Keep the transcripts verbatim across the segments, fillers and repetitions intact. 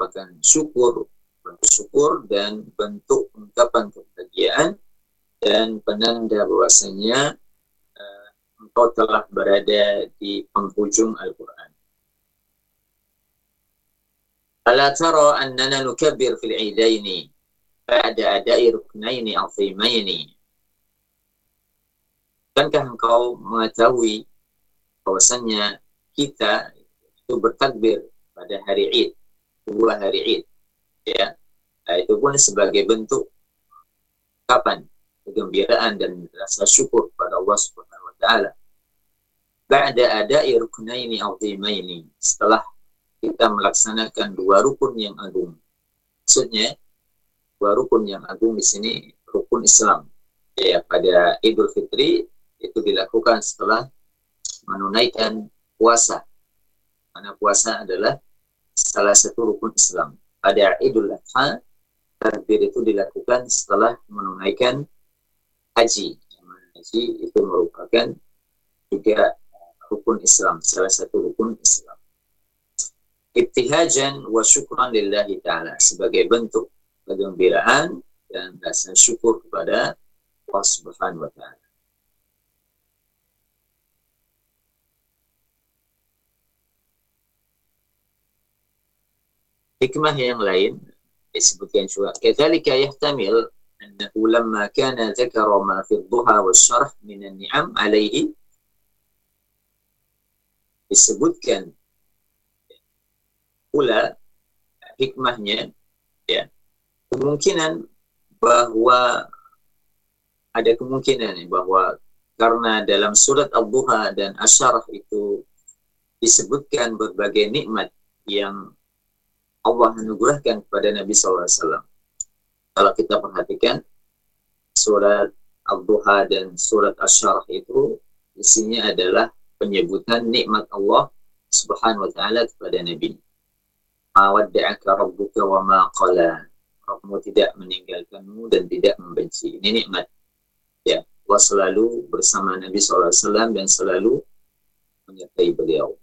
merupakan syukur, bersyukur dan bentuk ungkapan kebahagiaan dan penanda bahwasanya uh, engkau telah berada di penghujung Al-Quran. Ala tara annana nukabbir fil idaini ba'da ada'i ruknaini 'azimaini. Bukankah engkau mengetahui bahwasanya kita itu bertakbir pada hari Id, dua hari Id, ya, nah, itu pun sebagai bentuk kapan kegembiraan dan rasa syukur pada Allah Subhanahu wa taala. Ba'da ada'i ruknaini 'azimaini, setelah kita melaksanakan dua rukun yang agung. Maksudnya dua rukun yang agung di sini rukun Islam. Ya, pada Idul Fitri itu dilakukan setelah menunaikan puasa. Karena puasa adalah salah satu rukun Islam. Pada Idul Adha, takbir itu dilakukan setelah menunaikan haji. Haji itu merupakan juga rukun Islam, salah satu rukun Islam. Ibtihajan wa syukran lillahi ta'ala, sebagai bentuk kegembiraan dan rasa syukur kepada Allah Subhanahu wa ta'ala. Hikmah yang lain disebutkan juga, kadzalika yahtamil annahu lamma kana dzakara ma fi ad-duha wasyarh min an-ni'am alaihi, disebutkan pula hikmahnya, ya, kemungkinan bahwa ada kemungkinan bahwa karena dalam surat Ad-Duha dan Asy-Syarh itu disebutkan berbagai nikmat yang Allah anugerahkan kepada Nabi sallallahu alaihi wasallam. Kalau kita perhatikan surat Ad-Duha dan surat Asy-Syarh itu isinya adalah penyebutan nikmat Allah Subhanahu wa taala kepada Nabi. Ma wadda'aka rabbuka wa ma qala. Rabbmu tidak meninggalkanmu dan tidak membenci. Ini nikmat. Ya, Allah selalu bersama Nabi sallallahu alaihi wasallam dan selalu menyertai beliau.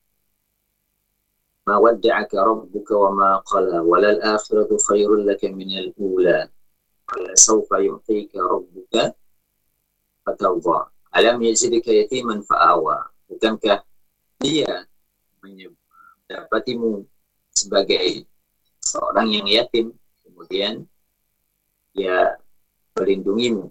Ma wadda'aka rabbuka wa ma qala walal akhiratu khairul laka minal ula. Wala sawfa yu'tika rabbuka fatawwa. Alam yajidka yatiman fa'awa. Bukankah dia mendapatimu sebagai seorang yang yatim, kemudian dia melindungimu.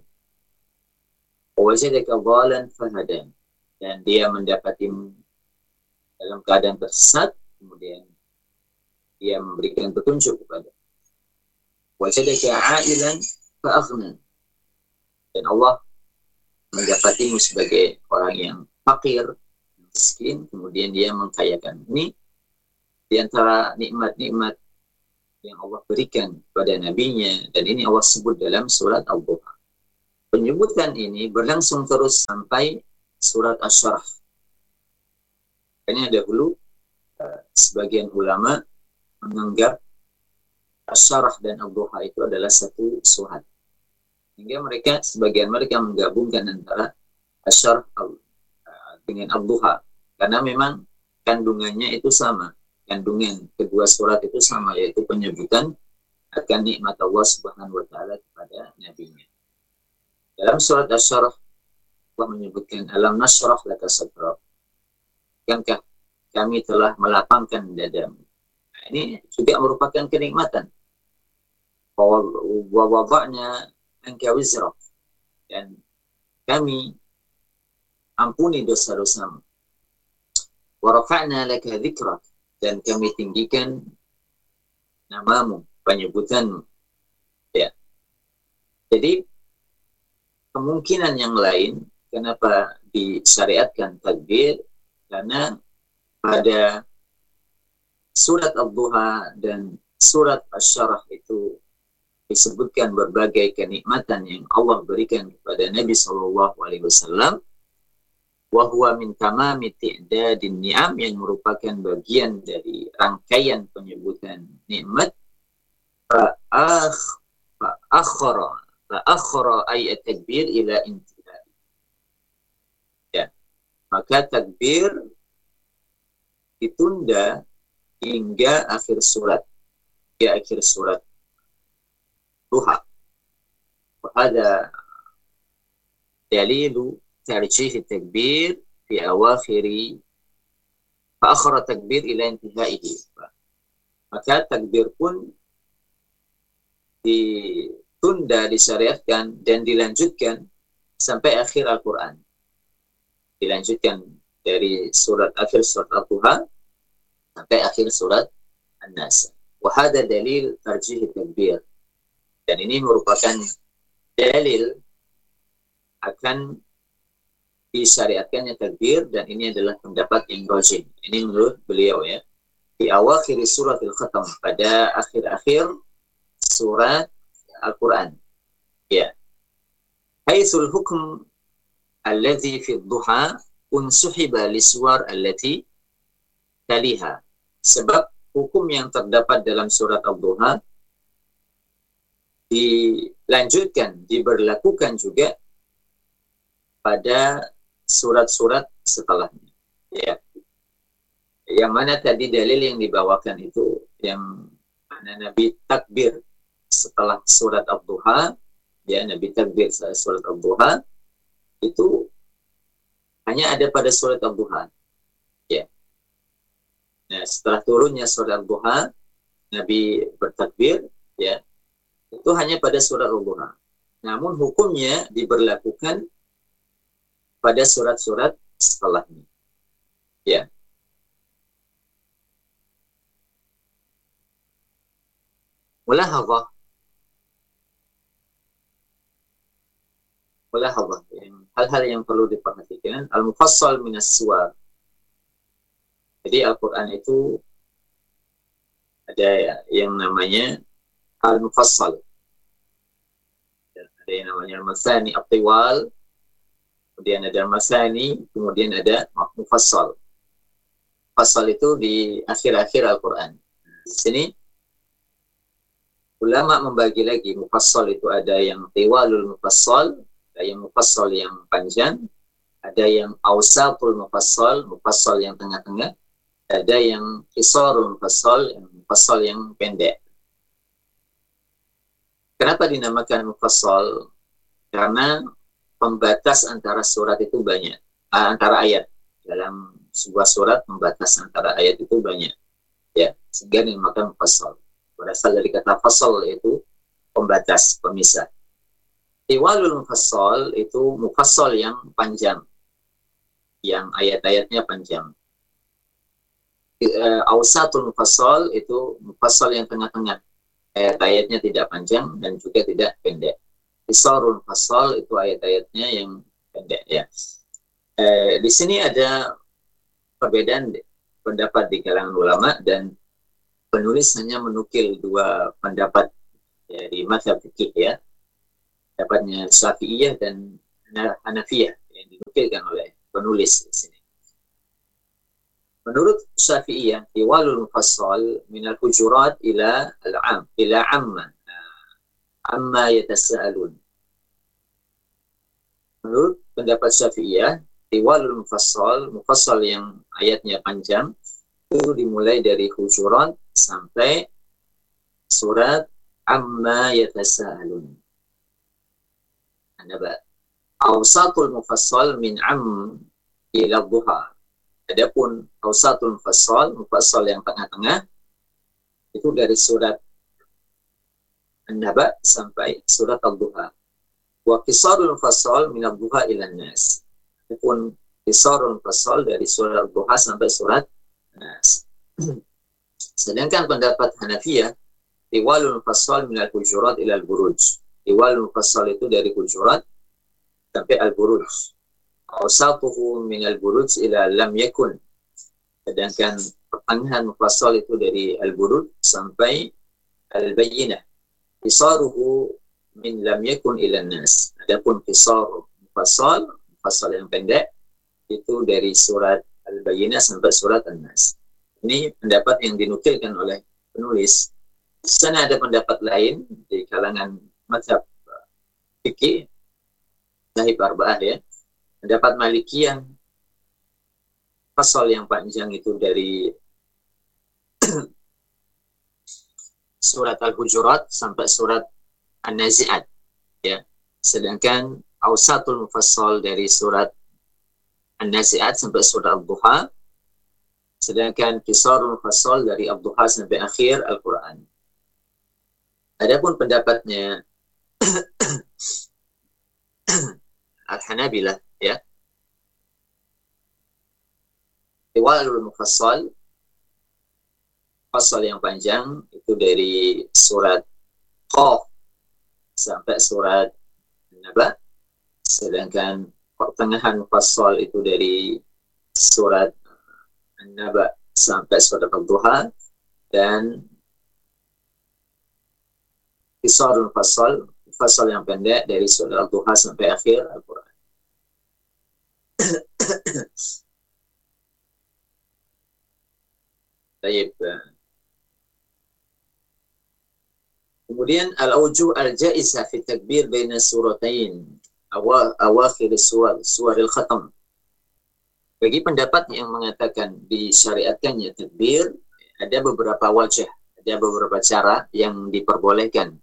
Wajadaka dhalan fahadan, dan dia mendapatimu dalam keadaan tersesat, kemudian dia memberikan petunjuk kepada. Wajadaka ailan faaghna, dan Allah mendapatimu sebagai orang yang fakir, miskin, kemudian dia mengkayakan. Ini di antara nikmat-nikmat yang Allah berikan kepada nabinya, dan ini Allah sebut dalam surat Al-Duha. Penyebutan ini berlangsung terus sampai surat Asy-Syarh. Karena dahulu sebagian ulama menganggap Asy-Syarh dan Al-Duha itu adalah satu surat. Hingga mereka, sebagian mereka menggabungkan antara Asy-Syarh dengan Al-Duha. Karena memang kandungannya itu sama. Kandungan kedua surat itu sama, yaitu penyebutan akan nikmat Allah Subhanahu wa taala kepada nabinya. Dalam surat Asy-Syarh Allah menyebutkan alam nashrah laka sadrak. Bukankah kami telah melapangkan dadamu. Nah, ini juga merupakan kenikmatan. Wa wada'na anka wizrak, dan kami ampuni dosa-dosamu. Wa rafa'na laka dzikrak, dan kami tinggikan namamu, penyebutanmu. Ya. Jadi kemungkinan yang lain kenapa disyariatkan takbir, karena pada surat Ad-Duha dan surat Asy-Syarh itu disebutkan berbagai kenikmatan yang Allah berikan kepada Nabi sallallahu alaihi wasallam. Wa huwa min tamami ti'dadin ni'am, yang merupakan bagian dari rangkaian penyebutan nikmat. Fa akh fa akhara fa akhara ayat takbir ila intihai. Ya, maka takbir ditunda hingga akhir surat. di akhir surat Duha. Wahada dalilu tarjih takbir fi awakhiri fa akhara takbir ila intihaihi. Maka takbir pun ditunda, disyariatkan dan dilanjutkan sampai akhir Al-Quran. Dilanjutkan dari surat akhir surat Al-Duha sampai akhir surat An-Nas. Wahada dalil tarjih takbir. Dan ini merupakan dalil akan disyariatkannya takbir, dan ini adalah pendapat yang rajih. Ini menurut beliau ya. Di awakhir surat Al-Khatam, pada akhir-akhir surat Al-Quran. Ya. Haitsul hukm alladhi fi duha unsuhiba lisuar allati taliha. Sebab hukum yang terdapat dalam surat Al-Duha dilanjutkan, diberlakukan juga pada surat-surat setelahnya. Ya. Yang mana tadi dalil yang dibawakan itu yang mana Nabi takbir setelah surat Al-Duha, ya, Nabi takbir setelah surat Al-Duha itu hanya ada pada surat Al-Duha. Ya. Nah, setelah turunnya surat Al-Duha, Nabi bertakbir, ya, itu hanya pada surat Al-Duha. Namun hukumnya diberlakukan pada surat-surat setelahnya. Ya. Mulahadhah. Mulahadhah. Hal-hal yang perlu diperhatikan. Al-mufassal minas suwar. Jadi Al-Quran itu ada yang namanya Al-Mufassal. Ada yang namanya Al-Masani Al-Tiwal. Kemudian ada Al-Masani. Kemudian ada Mufassal. Mufassal itu di akhir-akhir Al-Quran. Di sini ulama membagi lagi. Mufassal itu ada yang Tiwalul Mufassal, ada yang Mufassal yang panjang, ada yang Awsatul Mufassal, Mufassal yang tengah-tengah, ada yang Qisarul Mufassal, yang Mufassal yang pendek. Kenapa dinamakan Mufassal? Karena pembatas antara surat itu banyak, antara ayat. Dalam sebuah surat pembatas antara ayat itu banyak, ya, sehingga dinamakan Mufassal. Berasal dari kata fasal, yaitu pembatas, pemisah. Tiwalul mufassal itu mufassal yang panjang, yang ayat-ayatnya panjang. Awsatul mufassal itu mufassal yang tengah-tengah, ayat-ayatnya tidak panjang dan juga tidak pendek. Qisarul mufassal itu ayat-ayatnya yang pendek, ya. Eh, di sini ada perbedaan pendapat di kalangan ulama, dan penulis hanya menukil dua pendapat, ya, di mazhab fikih, ya. Pendapatnya Syafi'iyah dan Hanafiyah yang dinukilkan oleh penulis di sini. Menurut Syafi'iyah, tiwalul mufassal minal hujurat ila al-am, ila amma, amma yatasa'alun. Menurut pendapat Syafi'iyah, tiwalul mufassal, mufassal yang ayatnya panjang, itu dimulai dari hujurat sampai surat amma yatasa'alun. Naba. Awsatul mufassal min am ila duha. Adapun awsatul mufassal, mufassal yang tengah-tengah, itu dari surat An-Naba sampai surat Al-Duha. Wa qisarul mufassal min al-duha ila an-nas. Adapun qisarul mufassal dari surat Al-Duha sampai surat An-Nas. Sedangkan pendapat Hanafiyah, tiwalul mufassal min al-hujurat ila al-buruj. Tiwalul mufassal itu dari hujurat sampai al-buruj. Awsatuhu min al-buruj ila lam yakun. Sedangkan pertengahan mufassal itu dari al-buruj sampai al-bayyinah. Qisaruhu min lam yakun ila nas. Adapun qisar mufassal, mufassal yang pendek, itu dari surat al-bayyinah sampai surat an-nas. Ini pendapat yang dinukilkan oleh penulis. Di sana ada pendapat lain di kalangan mazhab fikih, mazhab arba'ah, ya. Pendapat Malikiyah, pasal yang panjang itu dari surat Al-Hujurat sampai surat An-Nazi'at, ya. Sedangkan Awsatul Mufassal dari surat An-Nazi'at sampai surat Al-Duha, sedangkan Qisarul Mufassal dari Al-Duha sampai akhir Al-Quran. Adapun pendapatnya Al-Hanabilah, ya, Tiwalul Mufassal, fasal yang panjang itu dari surat Qaf sampai surat An-Naba, sedangkan pertengahan fasal itu dari surat An-Naba sampai surat Al-Duha, dan Qisarul Fasal, fasal yang pendek dari surat Al-Duha sampai akhir Al-Quran. Baik. Kemudian al-awjuh al-jaizah fi takbir baina suratain awakhir suwar suwaril khatam. Bagi pendapat yang mengatakan disyariatkannya takbir, ada beberapa wajah, ada beberapa cara yang diperbolehkan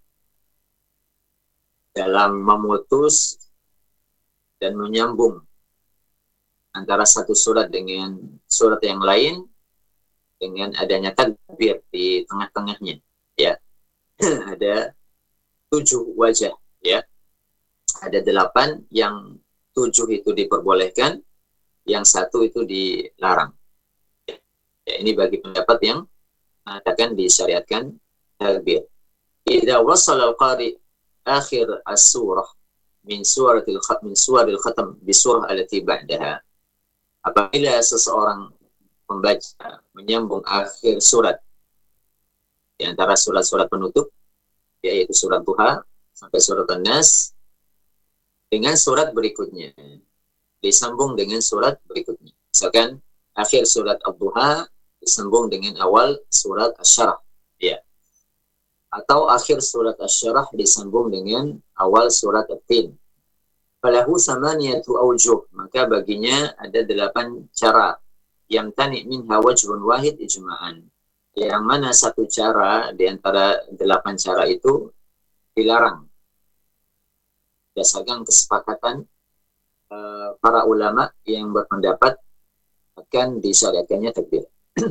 dalam memutus dan menyambung antara satu surat dengan surat yang lain dengan adanya takbir di tengah-tengahnya, ya. Ada tujuh wajah, ya. Ada delapan, yang tujuh itu diperbolehkan, yang satu itu dilarang. Ya, ini bagi pendapat yang mengatakan disyariatkan takbir. Idza wasala al-qari akhir as-surah min suratil khat min suril khatam bi surah allati ba'daha. Apabila seseorang membaca menyambung akhir surat di antara surat-surat penutup, yaitu surat Duha sampai surat An-Nas, dengan surat berikutnya, disambung dengan surat berikutnya. Misalkan akhir surat Ad-Duha disambung dengan awal surat Asy-Syarah, ya. Atau akhir surat Asy-Syarah disambung dengan awal surat At-Tin. Falahu samaniyatu awjuh, maka baginya ada delapan cara. Yamtani minha wajhun wahid ijma'an. Yang mana satu cara di antara delapan cara itu dilarang berdasarkan kesepakatan uh, para ulama yang berpendapat akan disyariatkannya takbir.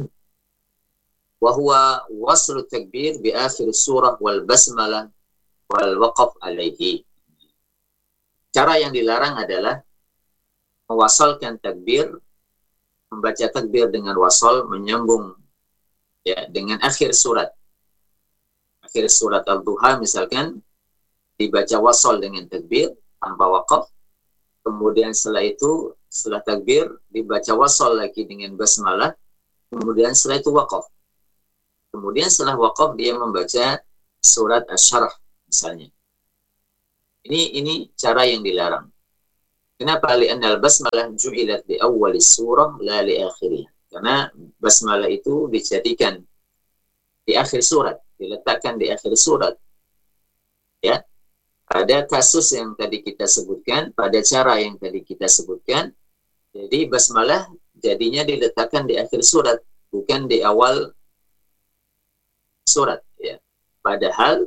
Wa huwa waslu takbir bi akhir surah wal basmalah wal waqaf alaihi. Cara yang dilarang adalah mewasalkan takbir, membaca takbir dengan wasal, menyambung, ya, dengan akhir surat. Akhir surat Al-Duha misalkan dibaca wasal dengan takbir tanpa waqaf. Kemudian setelah itu, setelah takbir dibaca wasal lagi dengan basmalah. Kemudian setelah itu waqaf. Kemudian setelah waqaf dia membaca surat Asy-Syarah misalnya. Ini ini cara yang dilarang. Kenapa? Li'anna al-basmalah ju'ilat di awal surah la li akhirih. Karena basmalah itu dijadikan di akhir surat, diletakkan di akhir surat. Ya. Pada kasus yang tadi kita sebutkan, pada cara yang tadi kita sebutkan, jadi basmalah jadinya diletakkan di akhir surat, bukan di awal surat, ya. Padahal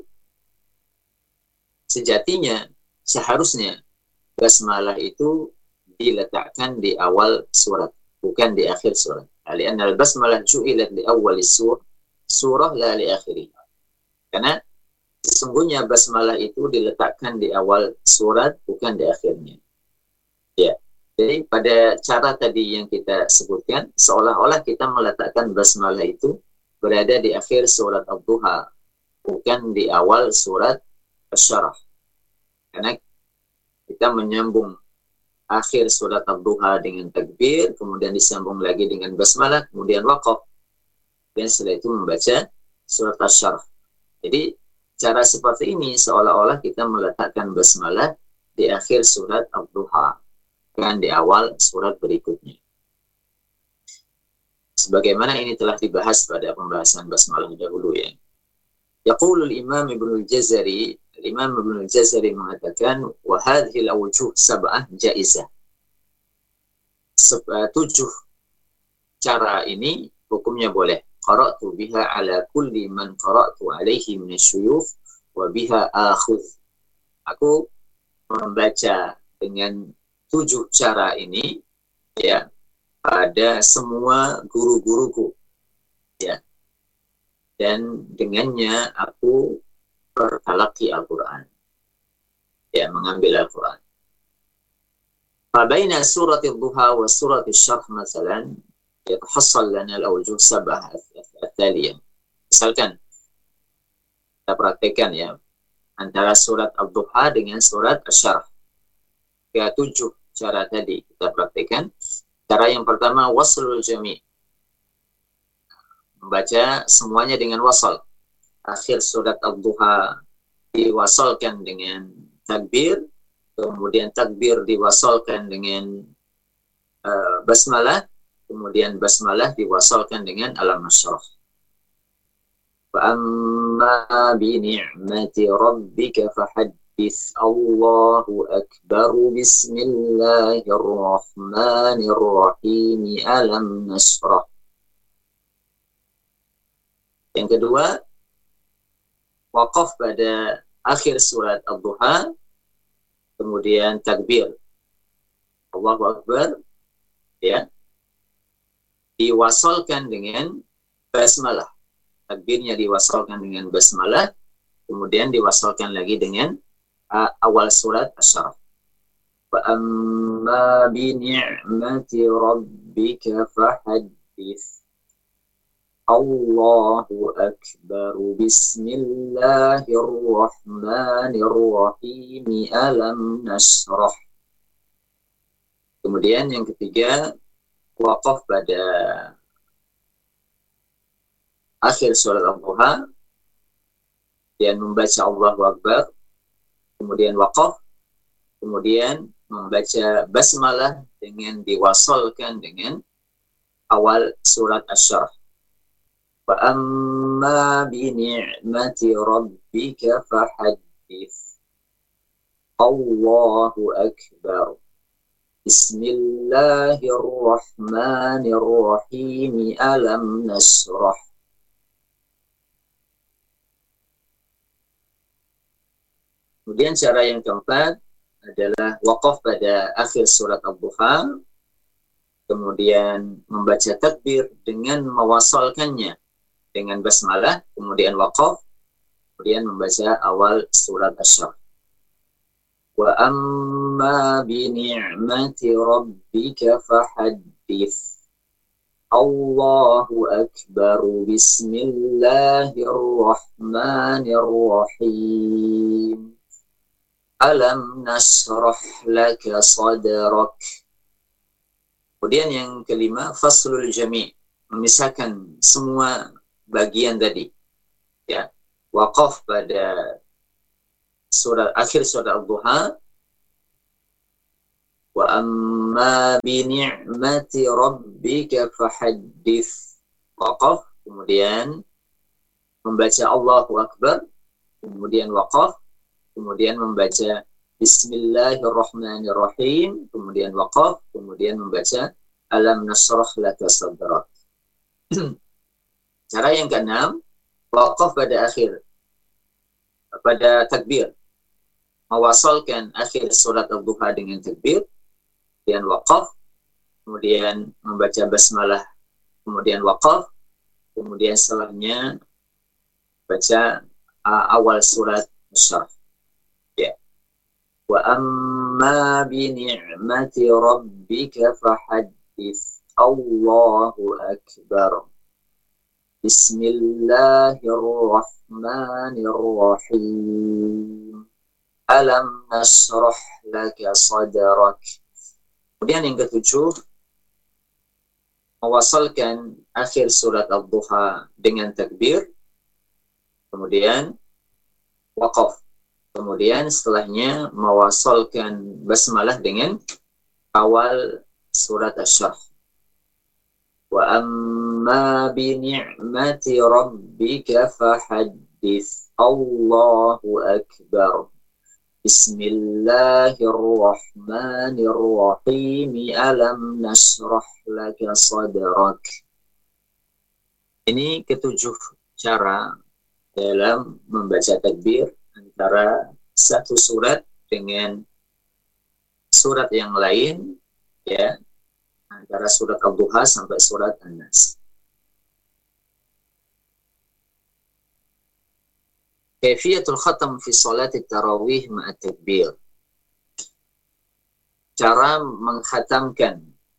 sejatinya seharusnya basmalah itu diletakkan di awal surat, bukan di akhir surat. Li'anna al-basmalah ju'ilat li awwal surah surah la li akhirih. Karena sesungguhnya basmalah itu diletakkan di awal surat, bukan di akhirnya. Ya. Jadi pada cara tadi yang kita sebutkan, seolah-olah kita meletakkan basmalah itu berada di akhir surat Ad-Duha, bukan di awal surat Asy-Syarah. Karena kita menyambung akhir surat Ad-Duha dengan takbir, kemudian disambung lagi dengan basmalah, kemudian waqaf, dan setelah itu membaca surat Asy-Syarah. Jadi cara seperti ini seolah-olah kita meletakkan basmalah di akhir surat Ad-Duha, bukan di awal surat berikutnya. Sebagaimana ini telah dibahas pada pembahasan basmalah dahulu, ya. Yaqulul Imam Ibnul Jazari, Imam Ibnul Jazari mengatakan, wa hadhil awjuh sab'ah jaizah. Tujuh cara ini hukumnya boleh. qara'tu biha ala kulli man qara'tu alaihi minasyuyukh wa biha akhudh. Aku membaca dengan tujuh cara ini ya pada semua guru-guruku ya, dan dengannya aku bertalaqi Al-Quran ya, mengambil Al-Quran. فبين سورة الضحى وسورة الشرح مثلا يتحصل لنا الأوجه السبعة التالية. Misalkan kita praktekkan ya antara surat Al-Duha dengan surat Asy-Syarh. Ya, tujuh cara tadi kita praktekkan. Cara yang pertama waslul jami'. Membaca semuanya dengan wasal. Akhir surat Al-Duha diwasalkan dengan takbir, kemudian takbir diwasalkan dengan uh, basmalah, kemudian basmalah diwasalkan dengan alam nasyrah. Wa amma bi ni'mati rabbika fahaddits, Allahu akbar, bismillahirrahmanirrahim, alam nasyrah. Yang kedua, waqaf pada akhir surat Al-Duha, kemudian takbir Allahu Akbar ya, diwasalkan dengan basmalah. Takbirnya diwasalkan dengan basmalah, kemudian diwasalkan lagi dengan uh, awal surat Asy-Syarh. Wa amma bi ni'mati rabbika fahaddits, Allahu akbar, bismillahirrahmanirrahim, alam nashrah. Kemudian yang ketiga, waqaf pada akhir surat Al-Duha dan membaca Allahu Akbar, kemudian waqaf, kemudian membaca basmalah dengan diwasalkan dengan awal surat Asy-Syarh. Wa amma bi ni'mati rabbika fahaddits, Allahu akbar, bismillahirrahmanirrahim, alam nashrah. Kemudian cara yang keempat adalah waqaf pada akhir surat Al-Duha, kemudian membaca takbir dengan mewasalkannya dengan basmalah, kemudian waqaf, kemudian membaca awal surat Asy-Syarh. Wa amma bi ni'mati rabbika fahaddits, Allahu akbar, bismillahirrahmanirrahim, alam nashrah laka sadrak. Kemudian yang kelima, faslul jami', memisahkan semua bagian tadi ya, waqaf pada surat akhir surat Al-Duha, wa amma bi ni'mati rabbika fahaddits, waqaf, kemudian membaca Allahu akbar, kemudian waqaf, kemudian membaca bismillahirrahmanirrahim, kemudian waqaf, kemudian membaca alam nashrah laka sadrak. Cara yang keenam, waqaf pada akhir, pada takbir, mewasalkan akhir surat Al-Duha dengan takbir, kemudian waqaf, kemudian membaca basmalah, kemudian waqaf, kemudian setelahnya baca uh, awal surat Asy-Syarh. Ya. Wa amma bi ni'mati rabbika fahaddits, Allahu akbar, bismillahirrahmanirrahim, alam nashrah laka sadrak. Kemudian yang ketujuh, mewasalkan akhir surat Al-Duha dengan takbir, kemudian waqaf, kemudian setelahnya mewasalkan basmalah dengan awal surat Asy-Syarh. Wa amma bi ni'mati rabbika fahaddits, Allahu akbar, bismillahirrahmanirrahim, alam nashrah laka sadrak. Ini ketujuh cara dalam membaca takbir antara satu surat dengan surat yang lain, ya, antara surat Al-Duha sampai surat An-Nas. Kaifiyatul khatam fi salat tarawih ma'a takbir. Cara menghatamkan,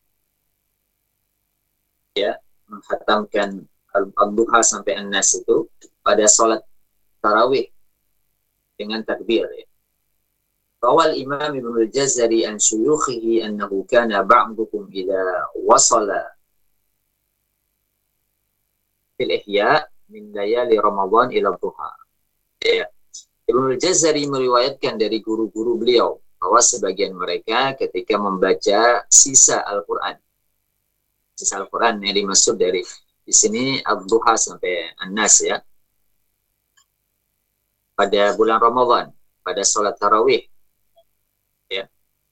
ya, menghatamkan Al-Duha sampai An-Nas itu pada salat tarawih dengan takbir, ya. Rawal Imam Ibn al-Jazari an syuyukhihi annahu kana ba'dukum idza wasala fil ihya min layali Ramadan ila duha. Ya. Ibn al-Jazari meriwayatkan dari guru-guru beliau bahwa sebagian mereka ketika membaca sisa Al-Quran, sisa Al-Quran yang dimaksud dari di sini Ad-Duha sampai An-Nas, ya, pada bulan Ramadan, pada sholat tarawih, ya,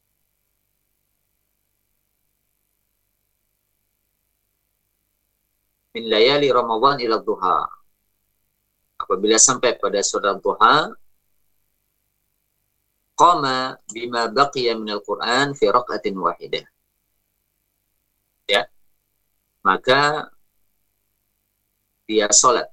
min layali Ramadan ila duha. Apabila sampai pada sholat duha, qama bima baqiya min al-Quran fi raq'atin wahidah. Ya, maka dia sholat,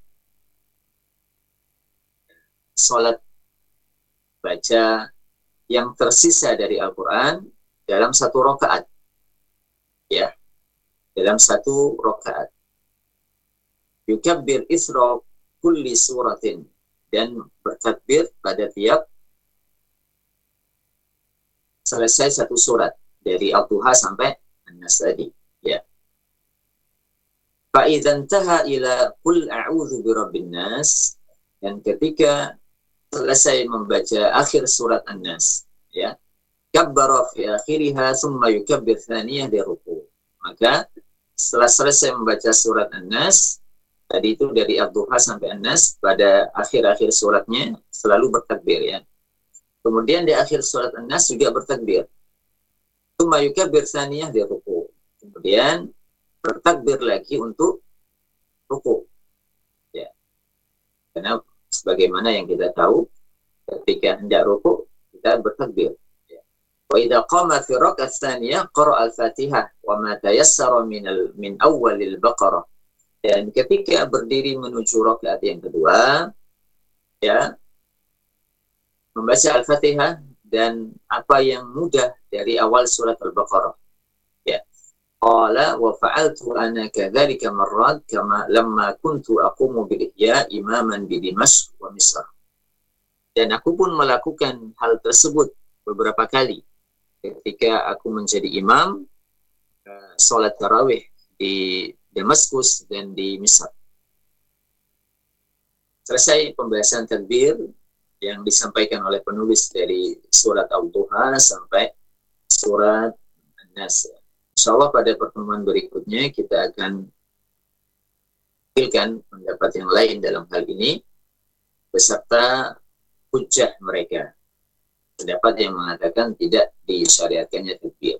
sholat baca yang tersisa dari Al-Quran dalam satu rakaat, ya, dalam satu rakaat. Yukabbir isra kulli suratin, dan bertakbir pada tiap selesai satu surat dari Al-Duha sampai An-Nas tadi, ya. Fa idza intaha ila qul a'udzu birabbin nas, dan ketika selesai membaca akhir surat An-Nas, ya, kabbara fi akhiriha thumma yukabbir thaniyah di ruku. Maka setelah selesai membaca surat An-Nas tadi itu dari Ad-Duha sampai An-Nas, pada akhir-akhir suratnya selalu bertakbir, ya. Kemudian di akhir surat An-Nas juga bertakbir. Thumma yukabbir thaniyah di ruku. Kemudian bertakbir lagi untuk ruku, ya. Karena sebagaimana yang kita tahu, ketika hendak ruku kita bertakbir, ya. Wa idza qama fi rak'at tsaniyah qara'a al-Fatihah wa ma tayassara min al min awwalil Baqarah. Dan ketika berdiri menuju rakaat yang kedua, ya, membaca Al-Fatihah dan apa yang mudah dari awal surat Al-Baqarah, ya. Qala wa fa'altu ana kadzalika marrat kama lamma kuntu aqumu bil ihya imaman bi Dimashq wa Misr. Dan aku pun melakukan hal tersebut beberapa kali ketika aku menjadi imam uh, salat tarawih di Damaskus dan di Misr. Selesai pembahasan takbir yang disampaikan oleh penulis dari surat Al-Duha sampai surat An-Nas. Insyaallah pada pertemuan berikutnya kita akan tampilkan pendapat yang lain dalam hal ini beserta hujjah mereka, pendapat yang mengatakan tidak disyariatkannya takbir.